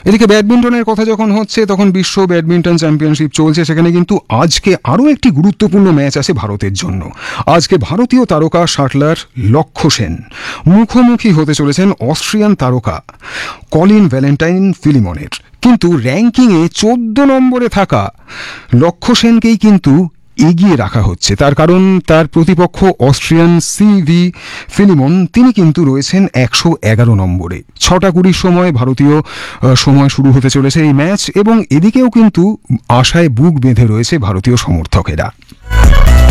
এদিকে ব্যাডমিন্টনের কথা যখন হচ্ছে, তখন বিশ্ব ব্যাডমিন্টন চ্যাম্পিয়নশিপ চলছে। সেখানে কিন্তু আজকে আরও একটি গুরুত্বপূর্ণ ম্যাচ আছে ভারতের জন্য। আজকে ভারতীয় তারকা শাটলার লক্ষ্য সেন মুখোমুখি হতে চলেছেন অস্ট্রিয়ান তারকা কলিন ভ্যালেন্টাইন ফিলিমনের। কিন্তু র্যাঙ্কিংয়ে 14 নম্বরে থাকা লক্ষ্য সেনকেই কিন্তু এগিয়ে রাখা হচ্ছে। তার কারণ তার প্রতিপক্ষ অস্ট্রিয়ান সিভি ফিলিমন, তিনি কিন্তু রয়েছেন 111 নম্বরে। 6:20 সময় ভারতীয় সময় শুরু হতে চলেছে এই ম্যাচ, এবং এদিকেও কিন্তু আশায় বুক বেঁধে রয়েছে ভারতীয় সমর্থকেরা।